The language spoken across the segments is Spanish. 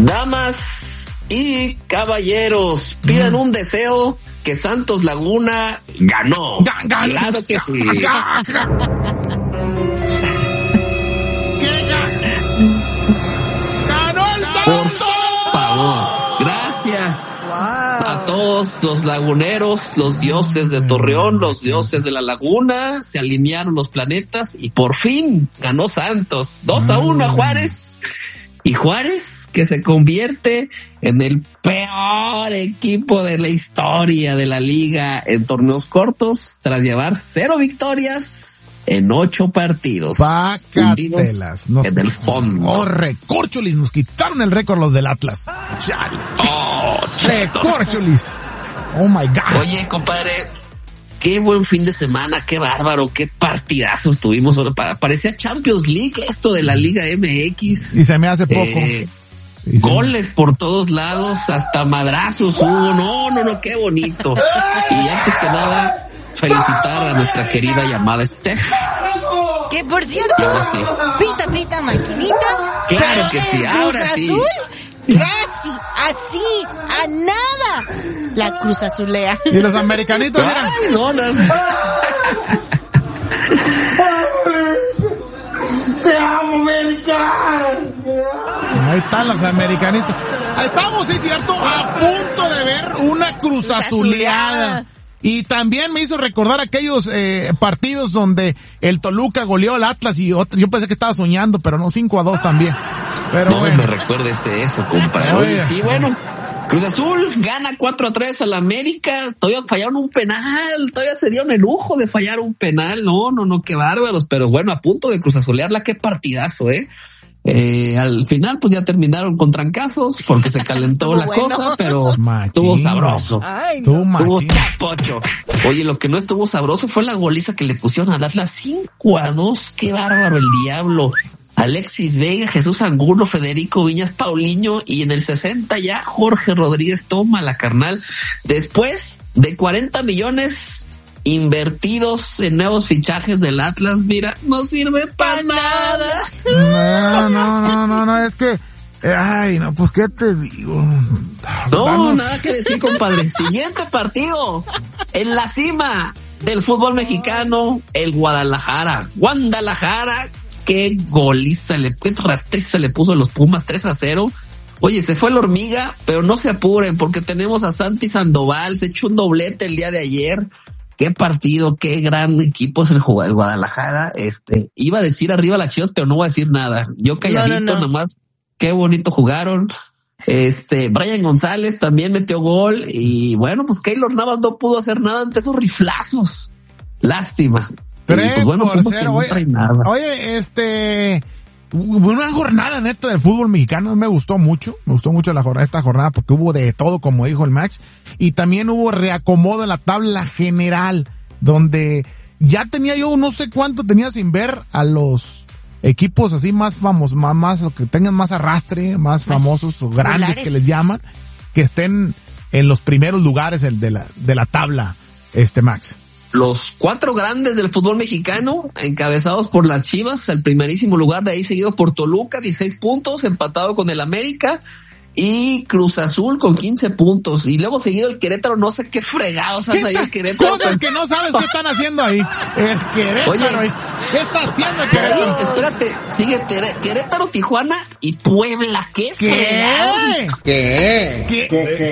Damas y caballeros, pidan un deseo, que Santos Laguna ganó. Claro que sí. ¡Ganó el Santos! Por favor, gracias a todos los laguneros, los dioses de Torreón, los dioses de la laguna, se alinearon los planetas y por fin ganó Santos 2-1 a Juárez. Y Juárez, que se convierte en el peor equipo de la historia de la liga en torneos cortos, tras llevar 0 victorias en 8 partidos. Pácatelas. En el fondo. Oh, recorcholis, nos quitaron el récord los del Atlas. Chale. Oh, recorcholis. Oh my God. Oye, compadre, qué buen fin de semana, qué bárbaro, qué partidazos tuvimos. Parecía Champions League esto de la Liga MX. Y se me hace poco. Goles por todos lados, hasta madrazos hubo. No, qué bonito. Y antes que nada, felicitar a nuestra querida llamada Steph. Que por cierto, sí. pita, machinita. Claro que sí, ahora sí. Azul, casi, así, a nada, la Cruz Azulea. Y los americanitos eran... Ay, no. ¡Te amo, América! Ahí están los americanistas. Estamos, sí, cierto, a punto de ver una Cruz Azuleada. Y también me hizo recordar aquellos partidos donde el Toluca goleó al Atlas y yo pensé que estaba soñando, pero no, 5-2 también. Pero no bueno. me recuerdes eso, compadre. Oye, sí, bueno, Cruz Azul gana 4-3 al América. Todavía fallaron un penal, todavía se dieron el lujo de fallar un penal. No, qué bárbaros. Pero bueno, a punto de Cruz Azulearla, qué partidazo, al final pues ya terminaron con trancazos porque se calentó la cosa, pero estuvo sabroso. Ay, estuvo tapocho. Oye, lo que no estuvo sabroso fue la goliza que le pusieron a Atlas 5-2. Qué bárbaro el diablo. Alexis Vega, Jesús Angulo, Federico Viñas, Paulinho, y en el 60 ya Jorge Rodríguez toma la carnal. Después de 40 millones invertidos en nuevos fichajes del Atlas, mira, no sirve para nada. No, es que, ay, no, pues qué te digo. No, nada que decir, compadre. Siguiente partido, en la cima del fútbol mexicano, el Guadalajara, qué goliza, qué rastriza le puso a los Pumas, 3-0. Oye, se fue la hormiga, pero no se apuren porque tenemos a Santi Sandoval, se echó un doblete el día de ayer. Qué partido, qué gran equipo es el Guadalajara. Iba a decir arriba las Chivas, pero no voy a decir nada. Yo calladito, nomás, qué bonito jugaron. Brian González también metió gol y bueno, pues Keylor Navas no pudo hacer nada ante esos riflazos. Lástima. 3-0. Oye, una jornada neta del fútbol mexicano, me gustó mucho esta jornada porque hubo de todo, como dijo el Max, y también hubo reacomodo en la tabla general, donde ya tenía yo no sé cuánto tenía sin ver a los equipos así más famosos, más que tengan más arrastre, más famosos o grandes populares, que les llaman, que estén en los primeros lugares de la tabla, Max. Los 4 grandes del fútbol mexicano, encabezados por las Chivas, el primerísimo lugar, de ahí seguido por Toluca, 16 puntos, empatado con el América, y Cruz Azul con 15 puntos, y luego seguido el Querétaro, no sé qué fregados hace ahí el Querétaro. Cosas que no sabes qué están haciendo ahí. El Querétaro. Oye, ¿qué está haciendo el Querétaro? Espérate, sigue Querétaro, Tijuana y Puebla. ¿Qué? ¿Qué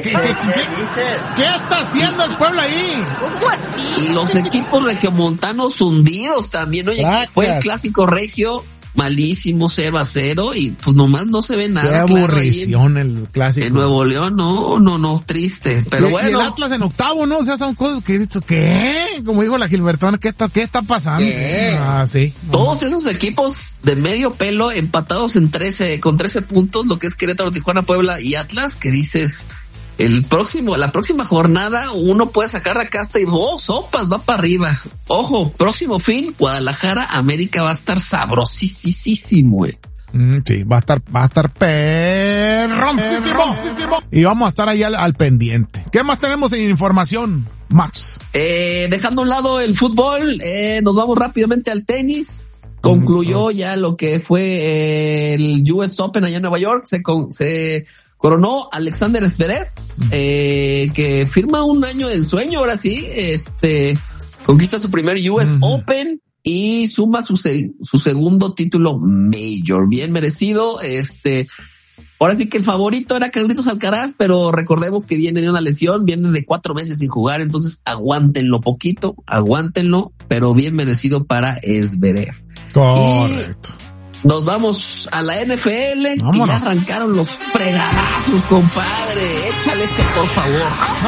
está haciendo el Puebla ahí? ¿Cómo así? Y los equipos regiomontanos hundidos también. Oye, fue el clásico regio, malísimo, 0-0, y pues nomás no se ve nada. Qué aburrición el clásico. En Nuevo León, no, triste. Pero bueno. Y el Atlas en octavo, ¿no? O sea, son cosas que he dicho, ¿qué? Como dijo la Gilbertona, ¿qué está pasando? Sí. Todos esos equipos de medio pelo empatados con 13 puntos, lo que es Querétaro, Tijuana, Puebla y Atlas, que dices, la próxima jornada uno puede sacar la casta y sopas, va para arriba. Ojo, próximo fin, Guadalajara, América va a estar sabrosísimo, güey. Sí, va a estar perroncísimo. Y vamos a estar ahí al pendiente. ¿Qué más tenemos en información, Max? Dejando a un lado el fútbol, nos vamos rápidamente al tenis. concluyó ya lo que fue el US Open allá en Nueva York. Se coronó Alexander Zverev, que firma un año de ensueño. Ahora sí, conquista su primer US Open y suma su segundo título Major. Bien merecido. Ahora sí que el favorito era Carlitos Alcaraz, pero recordemos que viene de una lesión, viene de 4 meses sin jugar, entonces aguántenlo, pero bien merecido para Zverev. Correcto. Y nos vamos a la NFL, vámonos. Que ya arrancaron los fregadazos, compadre. Échale ese, por favor.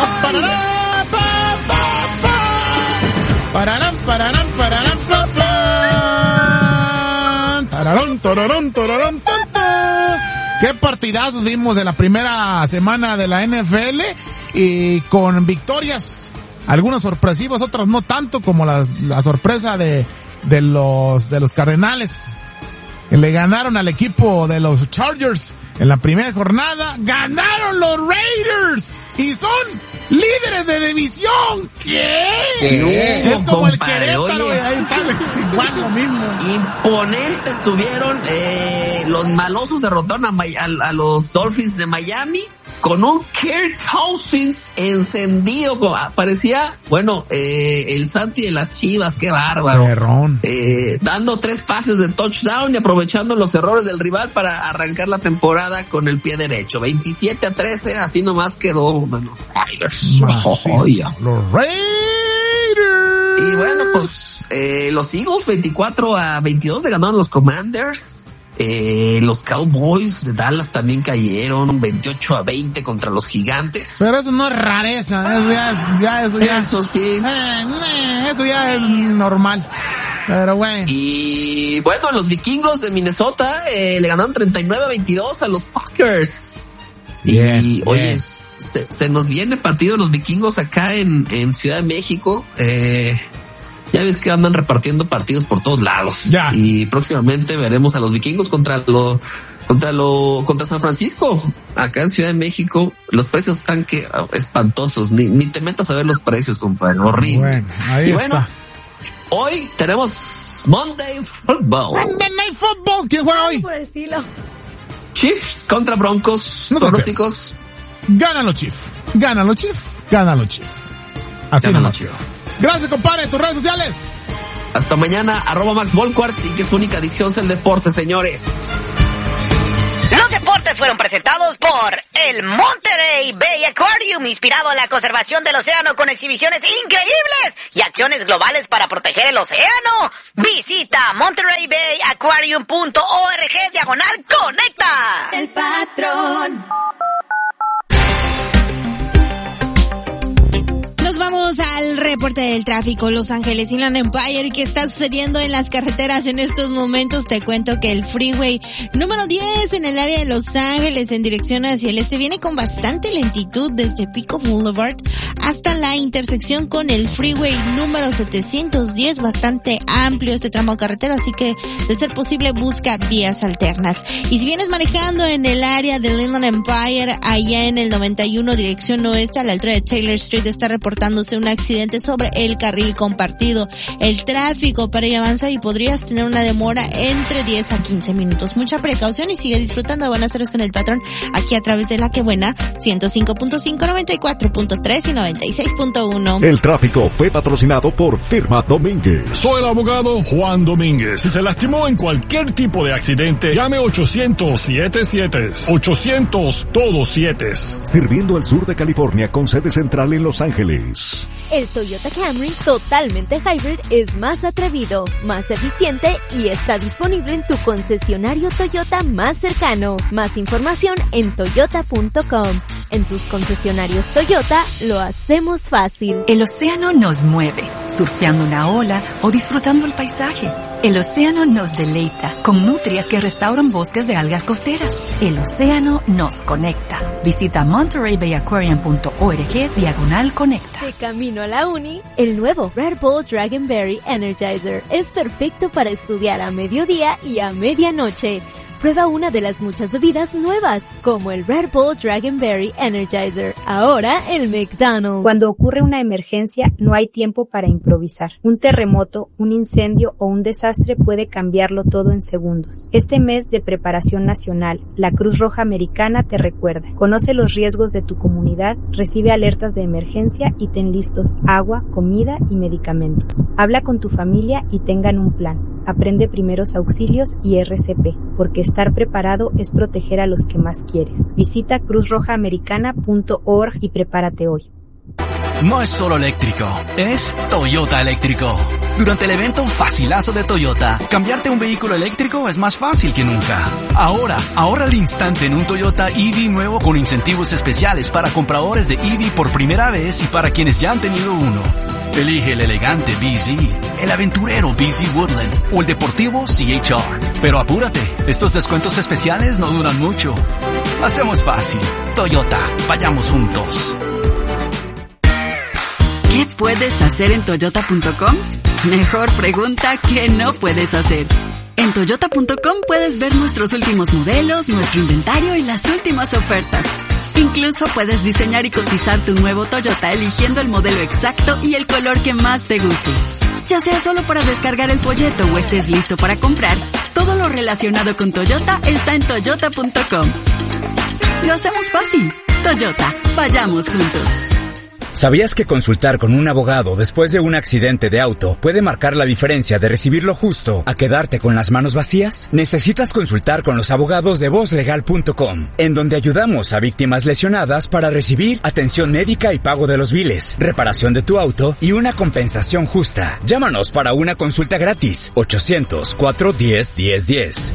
Qué partidazos vimos de la primera semana de la NFL, y con victorias, algunos sorpresivos, otros no tanto, como la sorpresa de los Cardenales. Le ganaron al equipo de los Chargers en la primera jornada, ganaron los Raiders y son líderes de división. ¿Qué? Es como compadre, el Querétaro, ahí está, igual lo mismo. Imponentes tuvieron, los malosos derrotaron a los Dolphins de Miami con un Kirk Cousins encendido, parecía, el Santi de las Chivas, qué bárbaro. Dando 3 pases de touchdown y aprovechando los errores del rival para arrancar la temporada con el pie derecho. 27-13, así nomás quedó los Raiders. Los Raiders. Y bueno, pues los Eagles 24-22 le ganaron los Commanders. Los Cowboys de Dallas también cayeron 28-20 contra los Gigantes. Pero eso no es rareza, eso sí. Eso ya es normal. Pero bueno. Y bueno, los Vikingos de Minnesota le ganaron 39-22 a los Packers. Y oye, se nos viene partido de los Vikingos acá en Ciudad de México. Ya ves que andan repartiendo partidos por todos lados. Ya. Y próximamente veremos a los Vikingos contra San Francisco. Acá en Ciudad de México los precios están espantosos. Ni te metas a ver los precios, compadre. Horrible. Bueno, ahí está. Hoy tenemos Monday Football. Monday Night Football. ¿Quién juega hoy? Por el estilo. Chiefs contra Broncos. Pronósticos. Gana los Chiefs. Así nomás. Gracias, compadre. ¿Tus redes sociales? Hasta mañana, @Max Volquarts, y que su única adicción es el deporte, señores. Los deportes fueron presentados por el Monterey Bay Aquarium, inspirado en la conservación del océano con exhibiciones increíbles y acciones globales para proteger el océano. Visita monterreybayaquarium.org/conecta. El patrón. Nos vamos al reporte del tráfico. Los Ángeles Inland Empire, ¿qué está sucediendo en las carreteras en estos momentos? Te cuento que el freeway número 10 en el área de Los Ángeles en dirección hacia el este viene con bastante lentitud desde Pico Boulevard hasta la intersección con el freeway número 710, bastante amplio este tramo carretero, así que de ser posible busca vías alternas. Y si vienes manejando en el área del Inland Empire, allá en el 91 dirección oeste a la altura de Taylor Street, está reportándose un accidente sobre el carril compartido. El tráfico para allá avanza y podrías tener una demora entre 10 a 15 minutos. Mucha precaución y sigue disfrutando de Buenas Tardes con el Patrón aquí a través de La Que Buena 105.5, 94.3 y 96.1. El tráfico fue patrocinado por Firma Domínguez. Soy el abogado Juan Domínguez. Si se lastimó en cualquier tipo de accidente, llame 800-77. 800 todos 7. Sirviendo al sur de California con sede central en Los Ángeles. El Toyota Camry totalmente hybrid es más atrevido, más eficiente y está disponible en tu concesionario Toyota más cercano. Más información en toyota.com. En tus concesionarios Toyota lo hacemos fácil. El océano nos mueve, surfeando una ola o disfrutando el paisaje. El océano nos deleita con nutrias que restauran bosques de algas costeras. El océano nos conecta. Visita monterreybayaquarium.org/conecta. De camino a la uni, el nuevo Red Bull Dragonberry Energizer es perfecto para estudiar a mediodía y a medianoche. Prueba una de las muchas bebidas nuevas, como el Red Bull Dragonberry Energizer, ahora el McDonald's. Cuando ocurre una emergencia, no hay tiempo para improvisar. Un terremoto, un incendio o un desastre puede cambiarlo todo en segundos. Este mes de preparación nacional, la Cruz Roja Americana te recuerda. Conoce los riesgos de tu comunidad, recibe alertas de emergencia y ten listos agua, comida y medicamentos. Habla con tu familia y tengan un plan. Aprende primeros auxilios y RCP, porque estar preparado es proteger a los que más quieres. Visita cruzrojaamericana.org y prepárate hoy. No es solo eléctrico, es Toyota eléctrico. Durante el evento Facilazo de Toyota, cambiarte un vehículo eléctrico es más fácil que nunca. Ahora, ahorra al instante en un Toyota EV nuevo con incentivos especiales para compradores de EV por primera vez y para quienes ya han tenido uno. Elige el elegante BZ, el aventurero BZ Woodland o el deportivo CHR. Pero apúrate, estos descuentos especiales no duran mucho. Hacemos fácil. Toyota, vayamos juntos. ¿Qué puedes hacer en Toyota.com? Mejor pregunta, ¿qué no puedes hacer? En Toyota.com puedes ver nuestros últimos modelos, nuestro inventario y las últimas ofertas. Incluso puedes diseñar y cotizar tu nuevo Toyota eligiendo el modelo exacto y el color que más te guste. Ya sea solo para descargar el folleto o estés listo para comprar, todo lo relacionado con Toyota está en Toyota.com. Lo hacemos fácil. Toyota, vayamos juntos. ¿Sabías que consultar con un abogado después de un accidente de auto puede marcar la diferencia de recibir lo justo a quedarte con las manos vacías? Necesitas consultar con los abogados de VozLegal.com, en donde ayudamos a víctimas lesionadas para recibir atención médica y pago de los biles, reparación de tu auto y una compensación justa. Llámanos para una consulta gratis. 800-410-1010.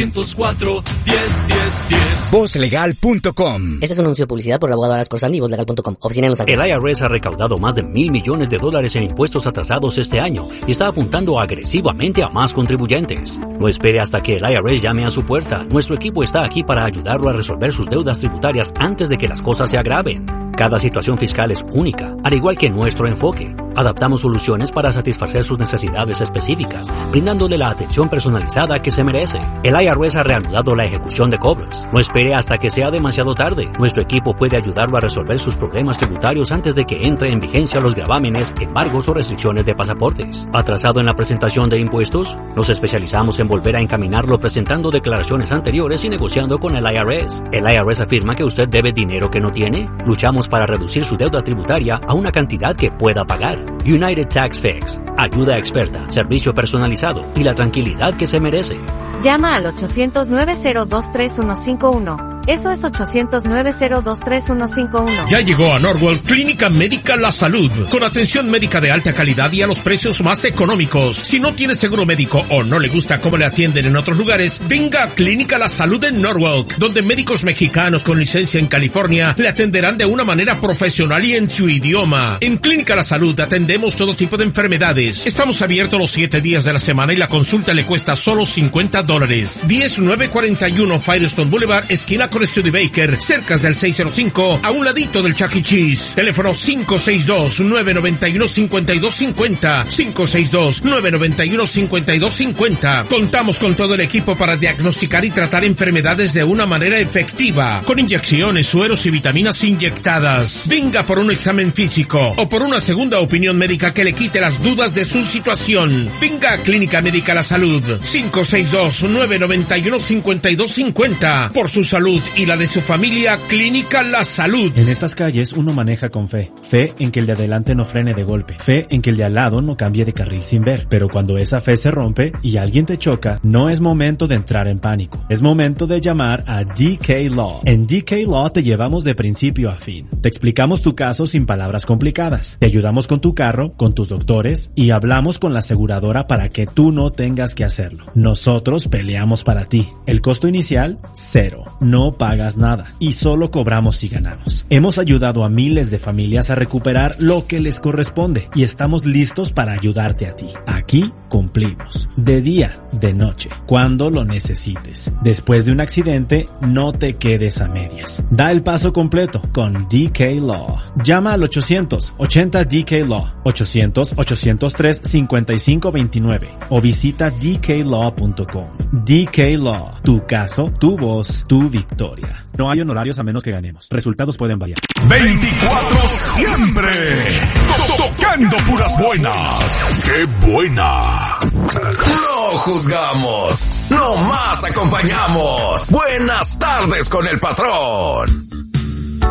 800-410-1010. VozLegal.com. Este es un anuncio de publicidad por el abogado Aras Corsandi y VozLegal.com. Oficina en Los Ángeles. El IRS ha recaudado más de $1,000 millones en impuestos atrasados este año y está apuntando agresivamente a más contribuyentes. No espere hasta que el IRS llame a su puerta. Nuestro equipo está aquí para ayudarlo a resolver sus deudas tributarias antes de que las cosas se agraven. Cada situación fiscal es única, al igual que nuestro enfoque. Adaptamos soluciones para satisfacer sus necesidades específicas, brindándole la atención personalizada que se merece. El IRS ha reanudado la ejecución de cobros. No espere hasta que sea demasiado tarde. Nuestro equipo puede ayudarlo a resolver sus problemas tributarios antes de que entre en vigencia los gravámenes, embargos o restricciones de pasaportes. ¿Atrasado en la presentación de impuestos? Nos especializamos en volver a encaminarlo presentando declaraciones anteriores y negociando con el IRS. ¿El IRS afirma que usted debe dinero que no tiene? Luchamos para reducir su deuda tributaria a una cantidad que pueda pagar. United Tax Fix. Ayuda experta, servicio personalizado y la tranquilidad que se merece. Llama al 800-902-3151. Eso es 800-902-3151. Ya llegó a Norwalk Clínica Médica La Salud, con atención médica de alta calidad y a los precios más económicos. Si no tiene seguro médico o no le gusta cómo le atienden en otros lugares, venga a Clínica La Salud en Norwalk, donde médicos mexicanos con licencia en California le atenderán de una manera profesional y en su idioma. En Clínica La Salud atendemos todo tipo de enfermedades. Estamos abiertos los 7 días de la semana y la consulta le cuesta solo $50. 10941 Firestone Boulevard, esquina con Studebaker, cerca del 605, a un ladito del Chuck E. Cheese. Teléfono 562-991-5250. 562-991-5250. Contamos con todo el equipo para diagnosticar y tratar enfermedades de una manera efectiva, con inyecciones, sueros y vitaminas inyectadas. Venga por un examen físico o por una segunda opinión médica que le quite las dudas de su situación. Venga a Clínica Médica La Salud. 562-991-5250. Por su salud y la de su familia, Clínica La Salud. En estas calles uno maneja con fe. Fe en que el de adelante no frene de golpe. Fe en que el de al lado no cambie de carril sin ver. Pero cuando esa fe se rompe y alguien te choca, no es momento de entrar en pánico. Es momento de llamar a DK Law. En DK Law te llevamos de principio a fin. Te explicamos tu caso sin palabras complicadas. Te ayudamos con tu carro, con tus doctores y hablamos con la aseguradora para que tú no tengas que hacerlo. Nosotros peleamos para ti. El costo inicial, 0. No no pagas nada y solo cobramos si ganamos. Hemos ayudado a miles de familias a recuperar lo que les corresponde y estamos listos para ayudarte a ti. Aquí cumplimos, de día, de noche, cuando lo necesites. Después de un accidente, no te quedes a medias. Da el paso completo con DK Law. Llama al 800-80-DK-LAW, 800-803-5529 o visita dklaw.com. DK Law, tu caso, tu voz, tu victoria. No hay honorarios a menos que ganemos. Resultados pueden variar. 24 siempre. Tocando puras buenas. ¡Qué buena! No juzgamos, nomás acompañamos. Buenas tardes con el patrón.